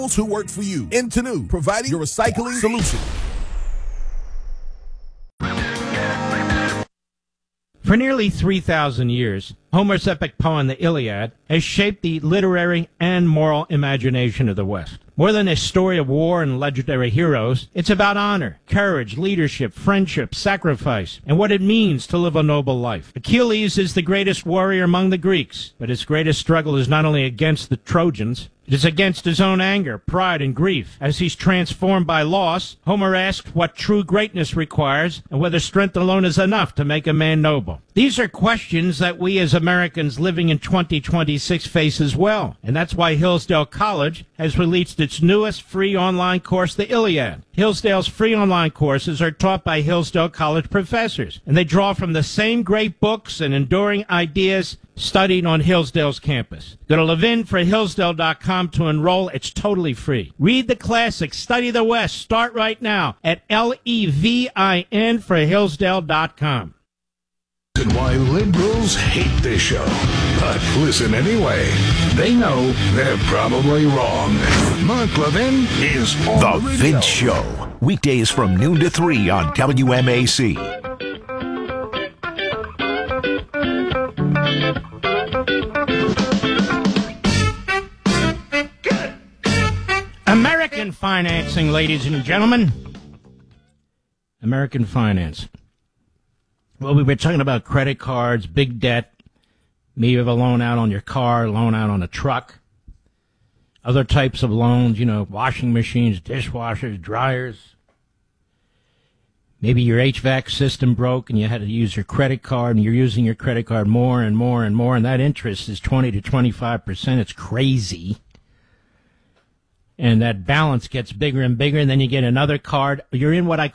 who work for you. Intenu, providing your recycling solution. For nearly 3,000 years, Homer's epic poem, the Iliad, has shaped the literary and moral imagination of the West. More than a story of war and legendary heroes, it's about honor, courage, leadership, friendship, sacrifice, and what it means to live a noble life. Achilles is the greatest warrior among the Greeks, but his greatest struggle is not only against the Trojans, it is against his own anger, pride, and grief. As he's transformed by loss, Homer asks what true greatness requires and whether strength alone is enough to make a man noble. These are questions that we as Americans living in 2026 face as well. And that's why Hillsdale College has released its newest free online course, the Iliad. Hillsdale's free online courses are taught by Hillsdale College professors, and they draw from the same great books and enduring ideas studied on Hillsdale's campus. Go to levinforhillsdale.com to enroll. It's totally free. Read the classics, study the West. Start right now at LEVIN for Hillsdale.com. And why liberals hate this show. But listen anyway. They know they're probably wrong. Mark Levin is on the radio. Vince Show. Weekdays from noon to 3 on WMAC. American financing, ladies and gentlemen. American finance. Well, we were talking about credit cards, big debt. Maybe you have a loan out on your car, loan out on a truck. Other types of loans, washing machines, dishwashers, dryers. Maybe your HVAC system broke and you had to use your credit card and you're using your credit card more and more and more, and that interest is 20 to 25%. It's crazy. And that balance gets bigger and bigger, and then you get another card. You're in what I